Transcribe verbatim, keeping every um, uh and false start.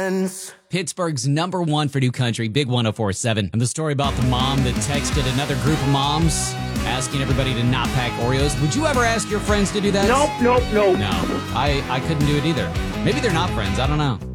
friends. Pittsburgh's number one for new country, Big one oh four point seven. And the story about the mom that texted another group of moms asking everybody to not pack Oreos. Would you ever ask your friends to do that? Nope, nope, nope. No, I, I couldn't do it either. Maybe they're not friends. I don't know.